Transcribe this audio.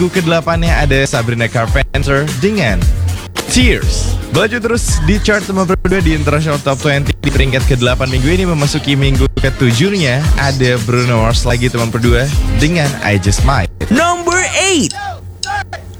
ke-8-nya ada Sabrina Carpenter dengan Tears. Melaju terus di chart nomor 2 di International Top 20 di peringkat ke-8 minggu ini. Memasuki minggu ke-7-nya ada Bruno Mars lagi teman berdua dengan I Just Might. Number 8.